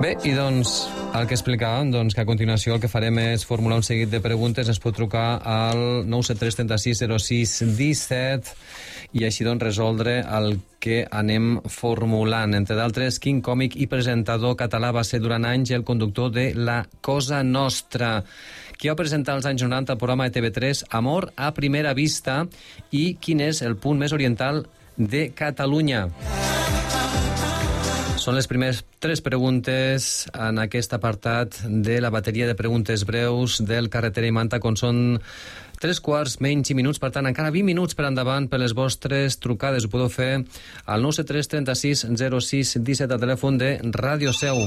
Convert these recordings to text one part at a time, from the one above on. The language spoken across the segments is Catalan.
Bé, i doncs, el que explicàvem, doncs, que a continuació el que farem és formular un seguit de preguntes. Ens pot trucar al 973 36 06 17 i així doncs resoldre el que anem formulant. Entre d'altres, quin còmic i presentador català va ser durant anys el conductor de La Cosa Nostra? Qui va presentar als anys 90 el programa de TV3 Amor a Primera Vista i quin és el punt més oriental de Catalunya? Són les primeres 3 preguntes en aquest apartat de la bateria de preguntes breus del Carretera i Manta, quan són 3 quarts menys i minuts, per tant, encara 20 minuts per endavant per les vostres trucades. Ho podeu fer al 973 36 06 17 al telèfon de Ràdio Seu.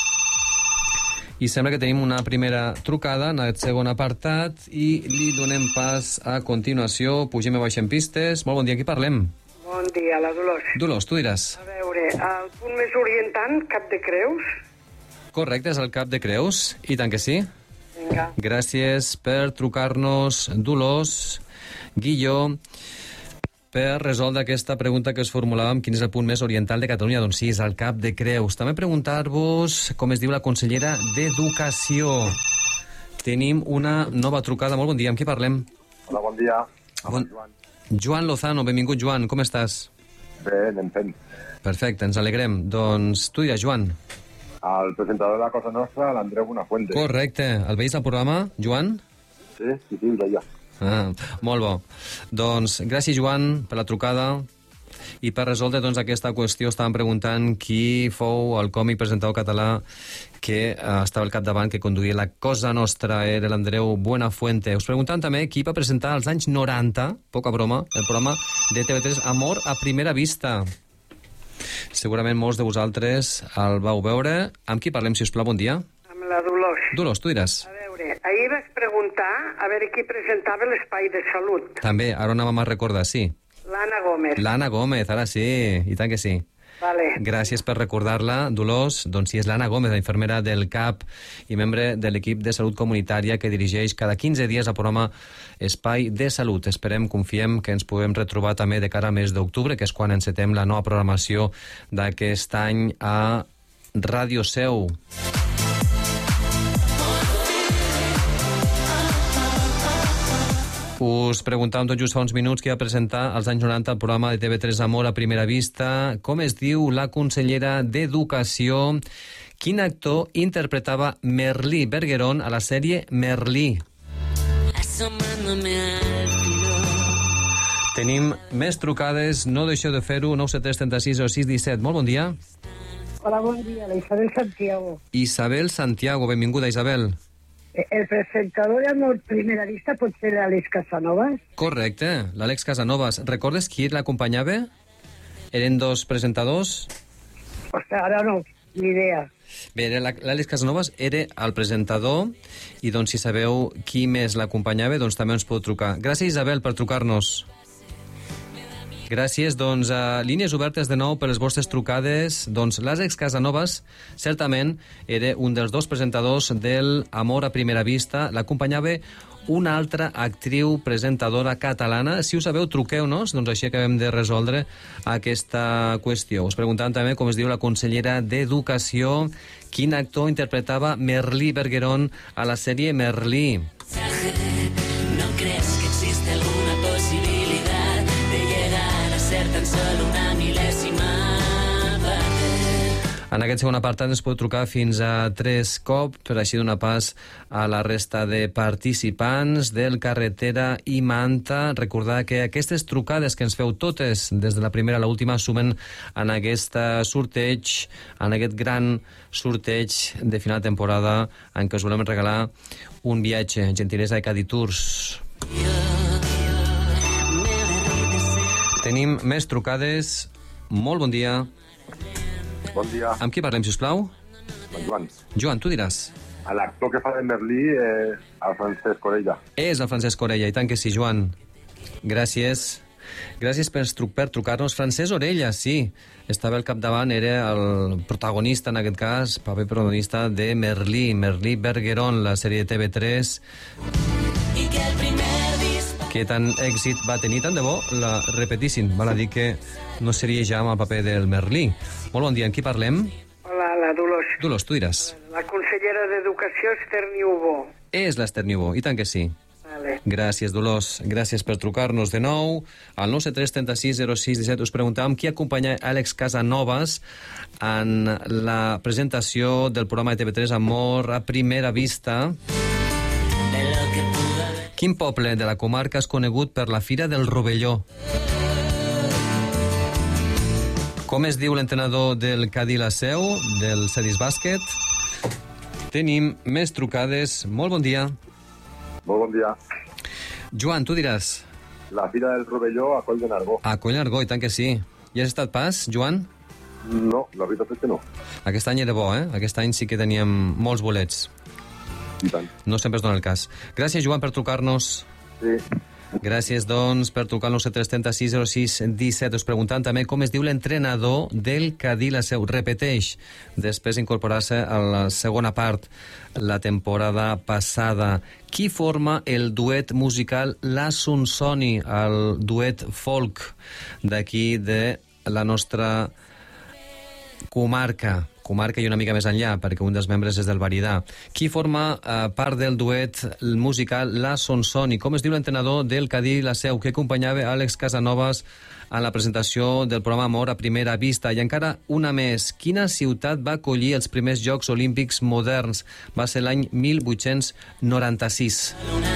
I sembla que tenim una primera trucada en el segon apartat i li donem pas a continuació. Pugem i baixem pistes. Molt bon dia, aquí parlem. Bon dia, la Dolors. Dolors, tu diràs. A veure, el punt més orientant, Cap de Creus. Correcte, és el Cap de Creus, i tant que sí. Vinga. Gràcies per trucar-nos, Dolors, Guilló, per resoldre aquesta pregunta que us formulàvem, quin és el punt més oriental de Catalunya. Doncs sí, és el Cap de Creus. També preguntar-vos com es diu la consellera d'Educació. Tenim una nova trucada. Molt bon dia, amb qui parlem? Hola, bon dia. Joan. Joan Lozano, benvingut, Joan. Com estàs? Bé, anem fent. Perfecte, ens alegrem. Doncs tu diràs, Joan. El presentador de La Cosa Nostra, l'Andreu Buenafuente. Correcte. El veus al programa, Joan? Sí, el veia. Ah, molt bo. Doncs gràcies, Joan, per la trucada. I per resoldre doncs, aquesta qüestió estàvem preguntant qui fou el còmic presentador català que estava al capdavant, que conduïa La Cosa Nostra, era l'Andreu Buenafuente. Us preguntant també qui va presentar als anys 90, poca broma, el programa de TV3 Amor a Primera Vista. Segurament molts de vosaltres el vau veure. Amb qui parlem, si us plau? Bon dia. Amb la Dolors. Dolors, tu diràs. A veure, ahir vaig preguntar a veure qui presentava l'Espai de Salut. També, ara anàvem a recordar, sí. L'Anna Gómez. L'Anna Gómez, ara sí, i tant que sí. Vale. Gràcies per recordar-la, Dolors. Doncs sí, és l'Anna Gómez, la infermera del CAP i membre de l'equip de salut comunitària que dirigeix cada 15 dies el programa Espai de Salut. Esperem, confiem que ens puguem retrobar també de cara al mes d'octubre, que és quan encetem la nova programació d'aquest any a Ràdio Seu. Us preguntàvem tot just fa uns minuts qui va presentar als anys 90 el programa de TV3 Amor a Primera Vista. Com es diu la consellera d'Educació? Quin actor interpretava Merlí Bergueron a la sèrie Merlí? Tenim més trucades, no deixeu de fer-ho, 973 36 06 17. Molt bon dia. Hola, bon dia, la Isabel Santiago. Isabel Santiago, benvinguda, Isabel. El presentador d'Amor Primera Vista pot ser l'Àlex Casanovas? Correcte, l'Àlex Casanovas. Recordes qui l'acompanyava? Eren 2 presentadors? Ostres, ara no, ni idea. Bé, l'Àlex Casanovas era el presentador i doncs si sabeu qui més l'acompanyava, doncs també ens pot trucar. Gràcies, Isabel, per trucar-nos. Gràcies, doncs, línies obertes de nou per les vostres trucades. Doncs l'Àlex Casanovas, certament, era un dels 2 presentadors del Amor a Primera Vista. L'acompanyava una altra actriu presentadora catalana. Si ho sabeu, truqueu-nos, doncs així acabem de resoldre aquesta qüestió. Us preguntant també com es diu la consellera d'Educació, quin actor interpretava Merlí Bergueron a la sèrie Merlí. ¿No crees que existe alguna posibilidad de llegar a ser tan solo una milésima parte? En aquest segon apartat ens pot trucar fins a 3 cops per així donar pas a la resta de participants del Carretera i Manta. Recordar que aquestes trucades que ens feu totes, des de la primera a l'última, sumen en aquest sorteig, en aquest gran sorteig de final de temporada en què us volem regalar un viatge, gentilesa de Caditours. Tenim més trucades. Molt bon dia. Bon dia. Amb qui parlem, sisplau? Bon Joan. Joan, tu diràs. L'actor que fa de Merlí és el Francesc Orella. És el Francesc Orella, i tant que sí, Joan. Gràcies. Gràcies per trucar-nos. Francesc Orella, sí. Estava al capdavant, era el protagonista, en aquest cas, paper protagonista de Merlí, Merlí Bergueron, la sèrie de TV3. Y que el primer que tant èxit va tenir, tant de bo la repetissin. Val a dir que no seria ja amb el paper del Merlí. Molt bon dia, amb qui parlem? Hola, la Dolors. Dolors, tu diràs. La consellera d'Educació, Esther Niubó. És l'Esther Niubó, i tant que sí. Vale. Gràcies, Dolors. Gràcies per trucar-nos de nou. Al 973 36 06 17 us preguntàvem qui acompanya Àlex Casanovas en la presentació del programa de TV3 Amor a Primera Vista. Quin poble de la comarca és conegut per la Fira del Rovelló? Com es diu l'entrenador del Cadí la Seu, del Cedis Bàsquet? Tenim més trucades. Molt bon dia. Molt bon dia. Joan, tu diràs. La Fira del Rovelló a Coll de Nargó. A Coll Nargó, i tant que sí. Hi has estat pas, Joan? No, la veritat és que no. Aquest any era bo, eh? Aquest any sí que teníem molts bolets. I tant. No sempre es dona el cas. Gràcies, Joan, per trucar-nos. Sí. Gràcies, doncs, per trucar al 973 06 17. Us preguntant també com es diu l'entrenador del Cadí la Seu. Repeteix, després d'incorporar-se a la segona part la temporada passada. Qui forma el duet musical La Sonsoni, el duet folk d'aquí de la nostra comarca i una mica més enllà, perquè un dels membres és del Varidà. Qui forma part del duet musical La Sonsoni? Com es diu l'entrenador del Cadí la Seu, que acompanyava Àlex Casanovas en la presentació del programa Amor a Primera Vista? I encara una més. Quina ciutat va acollir els primers Jocs Olímpics moderns? Va ser l'any 1896.